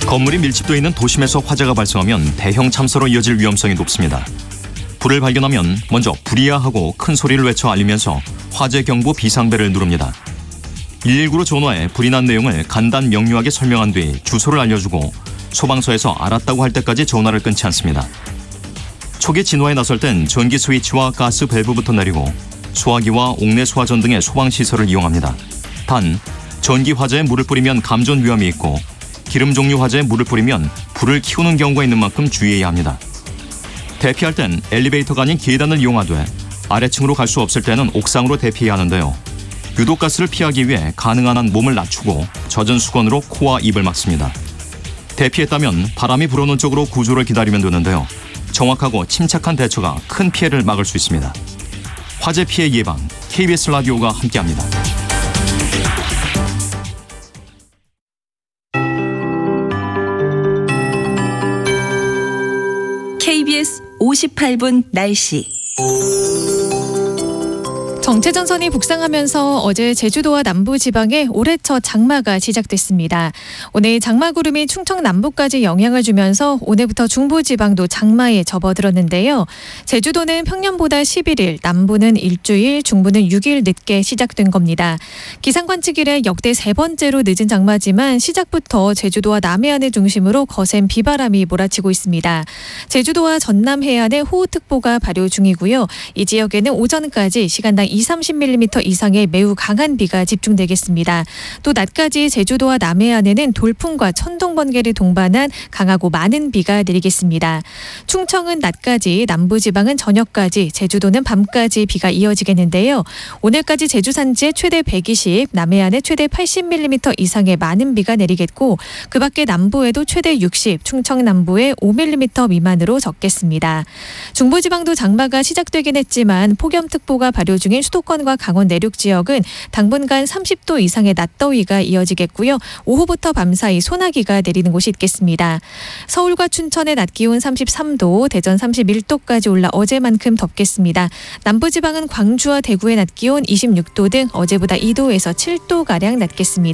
건물이 밀집되어 있는 도심에서 화재가 발생하면 대형 참사로 이어질 위험성이 높습니다. 불을 발견하면 먼저 불이야 하고 큰 소리를 외쳐 알리면서 화재 경보 비상벨을 누릅니다. 119로 전화해 불이 난 내용을 간단 명료하게 설명한 뒤 주소를 알려주고 소방서에서 알았다고 할 때까지 전화를 끊지 않습니다. 초기 진화에 나설 땐 전기 스위치와 가스 밸브부터 내리고 소화기와 옥내 소화전 등의 소방시설을 이용합니다. 단, 전기 화재에 물을 뿌리면 감전 위험이 있고 기름 종류 화재에 물을 뿌리면 불을 키우는 경우가 있는 만큼 주의해야 합니다. 대피할 땐 엘리베이터가 아닌 계단을 이용하되 아래층으로 갈 수 없을 때는 옥상으로 대피해야 하는데요. 유독가스를 피하기 위해 가능한 한 몸을 낮추고 젖은 수건으로 코와 입을 막습니다. 대피했다면 바람이 불어오는 쪽으로 구조를 기다리면 되는데요. 정확하고 침착한 대처가 큰 피해를 막을 수 있습니다. 화재 피해 예방, KBS 라디오가 함께합니다. KBS 58분 날씨. 정체전선이 북상하면서 어제 제주도와 남부지방에 올해 첫 장마가 시작됐습니다. 오늘 장마구름이 충청 남부까지 영향을 주면서 오늘부터 중부지방도 장마에 접어들었는데요. 제주도는 평년보다 11일, 남부는 일주일, 중부는 6일 늦게 시작된 겁니다. 기상관측 이래 역대 세 번째로 늦은 장마지만 시작부터 제주도와 남해안을 중심으로 거센 비바람이 몰아치고 있습니다. 제주도와 전남 해안에 호우특보가 발효 중이고요. 이 지역에는 오전까지 시간당 20-30mm 이상의 매우 강한 비가 집중되겠습니다. 또 낮까지 제주도와 남해안에는 돌풍과 천둥 번개를 동반한 강하고 많은 비가 내리겠습니다. 충청은 낮까지, 남부지방은 저녁까지, 제주도는 밤까지 비가 이어지겠는데요. 오늘까지 제주 산지에 최대 120, 남해안에 최대 80mm 이상의 많은 비가 내리겠고 그 밖에 남부에도 최대 60, 충청 남부에 5mm 미만으로 적겠습니다. 중부지방도 장마가 시작되긴 했지만 폭염특보가 발효 중인 수도권과 강원 내륙 지역은 당분간 30도 이상의 낮더위가 이어지겠고요. 오후부터 밤사이 소나기가 내리는 곳이 있겠습니다. 서울과 춘천의 낮 기온 33도, 대전 31도까지 올라 어제만큼 덥겠습니다. 남부지방은 광주와 대구의 낮 기온 26도 등 어제보다 2도에서 7도가량 낮겠습니다.